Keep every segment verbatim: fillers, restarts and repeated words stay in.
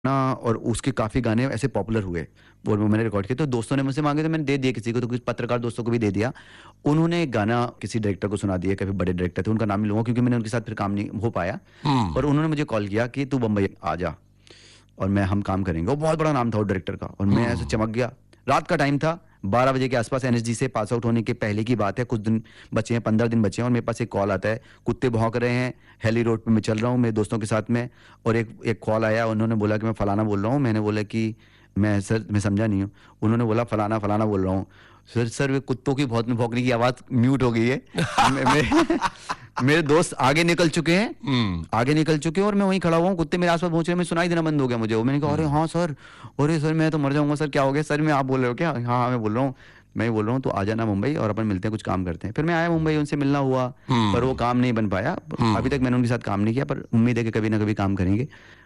ना और उसके काफ़ी गाने ऐसे पॉपुलर हुए और वो मैंने रिकॉर्ड किए, तो दोस्तों ने मुझसे मांगे तो मैंने दे दिए किसी को, तो कुछ पत्रकार दोस्तों को भी दे दिया। उन्होंने गाना किसी डायरेक्टर को सुना दिया, काफ़ी बड़े डायरेक्टर थे, उनका नाम नहीं लूँगा क्योंकि मैंने उनके साथ फिर काम नहीं हो पाया। हम्म। और उन्होंने मुझे कॉल किया कि तू बम्बई आ जा और मैं हम काम करेंगे। वो बहुत बड़ा नाम था वो डायरेक्टर का, और मैं ऐसे चमक गया। रात का टाइम था, बारह बजे के आसपास, एनएसजी से पास आउट होने के पहले की बात है, कुछ दिन बचे हैं, पंद्रह दिन बचे हैं, और मेरे पास एक कॉल आता है, कुत्ते भौंक रहे हैं, हेली रोड पे मैं चल रहा हूँ मेरे दोस्तों के साथ में, और एक एक कॉल आया, उन्होंने बोला कि मैं फलाना बोल रहा हूँ। मैंने बोला कि मैं सर मैं समझा नहीं हूँ। उन्होंने बोला फलाना फलाना बोल रहा हूँ। सर सर वे कुत्तों की बहुत भौंकने की आवाज़ म्यूट हो गई है। मे, मे, मेरे दोस्त आगे निकल चुके हैं, हम्म। आगे निकल चुके हैं, और मैं वहीं खड़ा हुआ हूँ, कुत्ते मेरे आसपास पहुंच रहे हैं, मैं सुनाई देना बंद हो गया मुझे। वो मैंने कहा अरे हाँ सर, अरे सर मैं तो मर जाऊंगा सर, क्या हो गया सर? मैं आप बोल रहे हो क्या? हाँ हाँ मैं बोल रहा हूँ, मैं बोल रहा हूँ तो आ जाना मुंबई और अपन मिलते हैं, कुछ काम करते हैं। फिर मैं आया मुंबई, उनसे मिलना हुआ, पर वो काम नहीं बन पाया। अभी तक मैंने उनके साथ काम नहीं किया, पर उम्मीद है कि कभी ना कभी काम करेंगे।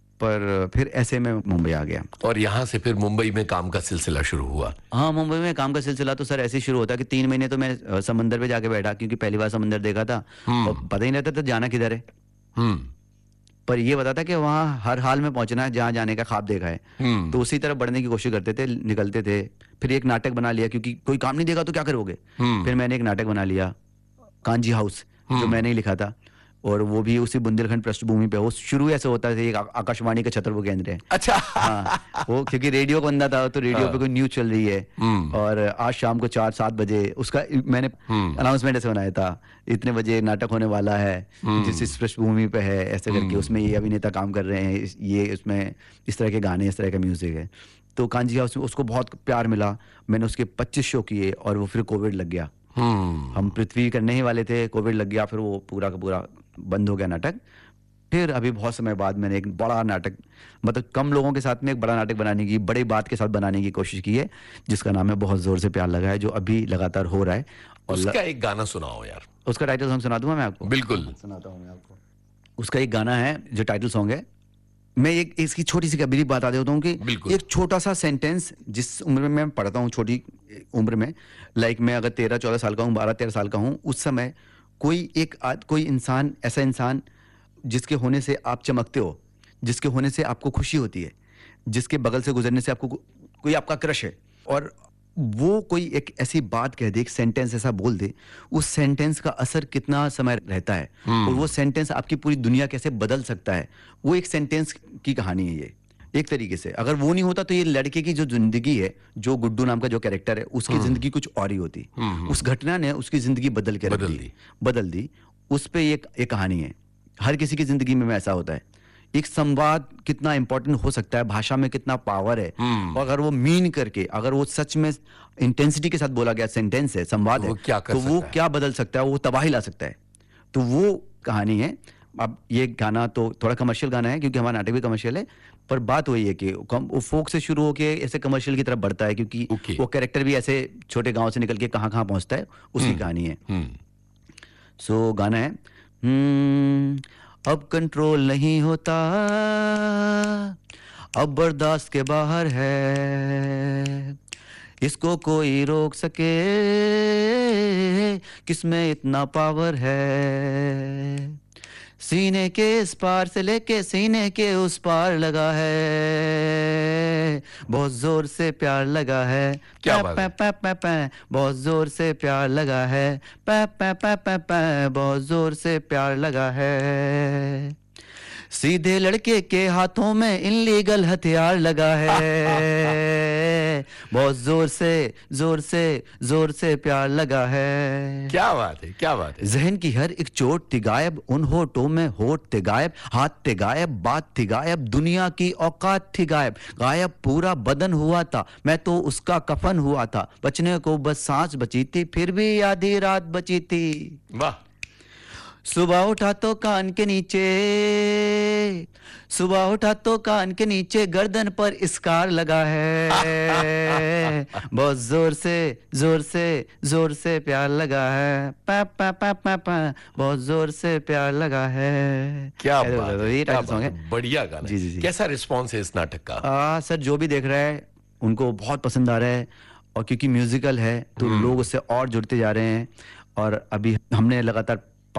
पर फिर ऐसे में मुंबई आ गया। और यहाँ से फिर मुंबई में काम का सिलसिला शुरू हुआ। हाँ, मुंबई में काम का सिलसिला तो सर ऐसे ही शुरू होता कि तीन महीने तो मैं अ, समंदर पे जाके बैठा, क्योंकि पहली बार समंदर देखा था और पता ही नहीं रहता था जाना किधर है। हम्म। पर ये बता था कि वहाँ हर हाल में पहुंचना है, जहाँ जाने का ख्वाब देखा है, हम्म। तो उसी तरफ बढ़ने की कोशिश करते थे, निकलते थे। फिर एक नाटक बना लिया, क्योंकि कोई काम नहीं देगा तो क्या करोगे। फिर मैंने एक नाटक बना लिया, कांजी हाउस, जो मैंने ही लिखा था, और वो भी उसी बुंदेलखंड पृष्ठभूमि पे। वो शुरू ऐसे होता था, एक आ- आकाशवाणी का छतरपुर केंद्र है। अच्छा। हाँ, वो क्योंकि रेडियो का बंदा था, तो रेडियो पे कोई न्यूज चल रही है, और आज शाम को चार सात बजे उसका मैंने अनाउंसमेंट ऐसे बनाया था, इतने बजे नाटक होने वाला है, जिस इस पृष्ठभूमि पे है, ऐसे करके उसमें ये अभिनेता काम कर रहे हैं, इस- ये इसमें इस तरह के गाने, इस तरह का म्यूजिक है। तो कांजी हाउस में उसको बहुत प्यार मिला। मैंने उसके पच्चीस शो किए, और वो फिर कोविड लग गया। हम पृथ्वी करने ही वाले थे, कोविड लग गया, फिर वो पूरा का पूरा बंद हो गया नाटक। फिर अभी बहुत समय बाद मैंने एक बड़ा नाटक, मतलब कम लोगों के साथ में एक बड़ा नाटक बनाने की, बड़ी बात के साथ बनाने की कोशिश की है, जिसका नाम है बहुत जोर से प्यार लगा है, जो अभी लगातार हो रहा है। और उसका ल... एक गाना सुनाओ यार। उसका टाइटल सॉन्ग सुना दूंगा मैं आपको? बिल्कुल सुनाता हूँ मैं आपको। उसका एक गाना है जो टाइटल सॉन्ग है। मैं एक इसकी छोटी सी कबीरी बता देता हूँ कि एक छोटा सा सेंटेंस, जिस उम्र में मैं पढ़ता हूँ, छोटी उम्र में, लाइक मैं अगर तेरह चौदह साल का हूँ, बारह तेरह साल का हूँ, उस समय कोई एक आद, कोई इंसान, ऐसा इंसान जिसके होने से आप चमकते हो, जिसके होने से आपको खुशी होती है, जिसके बगल से गुजरने से आपको को, कोई आपका क्रश है, और वो कोई एक ऐसी बात कह दे, एक सेंटेंस ऐसा बोल दे, उस सेंटेंस का असर कितना समय रहता है, और वो सेंटेंस आपकी पूरी दुनिया कैसे बदल सकता है, वो एक सेंटेंस की कहानी है ये। एक तरीके से अगर वो नहीं होता तो ये लड़के की जो जिंदगी है, जो गुड्डू नाम का जो कैरेक्टर है, उसकी जिंदगी कुछ और ही होती। उस घटना ने उसकी जिंदगी बदल के रख बदल दी, दी। बदल दी। उस पे एक एक कहानी है। हर किसी की जिंदगी में ऐसा होता है। एक संवाद कितना इंपॉर्टेंट हो सकता है, भाषा में कितना पावर है, और अगर वो मीन करके, अगर वो सच में इंटेंसिटी के साथ बोला गया सेंटेंस है, संवाद तो है, वो क्या कर तो वो सकता है? क्या बदल सकता है, वो तबाही ला सकता है। तो वो कहानी है। अब ये गाना तो थोड़ा कमर्शियल गाना है, क्योंकि हमारा नाटक भी कमर्शियल है, पर बात वही है कि कम, वो फोक से शुरू होके ऐसे कमर्शियल की तरफ बढ़ता है, क्योंकि Okay. वो कैरेक्टर भी ऐसे छोटे गांव से निकल के कहाँ कहाँ पहुंचता है, उसकी कहानी है। सो गाना है, हम्म, अब कंट्रोल नहीं होता, अब बर्दाश्त के बाहर है, इसको कोई रोक सके, किसमें इतना पावर है, सीने के इस पार से लेके सीने के उस पार लगा है, बहुत जोर से प्यार लगा है, क्या पै, बात पै, है? पै, पै, पै, बहुत जोर से प्यार लगा है, पै, पै, पै, पै, पै, बहुत जोर से प्यार लगा है, सीधे लड़के के हाथों में इनलीगल हथियार लगा है, बहुत जोर से जोर से जोर से प्यार लगा है। क्या बात है, क्या बात है। जहन की हर एक चोट थी गायब, उन होठों में होठ थे गायब, हाथ थे गायब, बात थी गायब, दुनिया की औकात थी गायब, गायब पूरा बदन हुआ था, मैं तो उसका कफन हुआ था, बचने को बस सांस बची थी, फिर भी आधी रात बची थी। वाह। सुबह उठा तो कान के नीचे, सुबह उठा तो कान के नीचे गर्दन पर स्कार लगा है, बहुत जोर से जोर से जोर से प्यार लगा है, पा पा पा पा पा बहुत जोर से प्यार लगा है। क्या ऐसे बात बोला, है, ये क्या टाइटल बात सॉन्ग है, है। बढ़िया गाना जी है। जी जी। कैसा रिस्पॉन्स है इस नाटक का? आ, सर जो भी देख रहा है उनको बहुत पसंद आ रहा है, और क्योंकि म्यूजिकल है तो लोग उससे और जुड़ते जा रहे हैं, और अभी हमने लगातार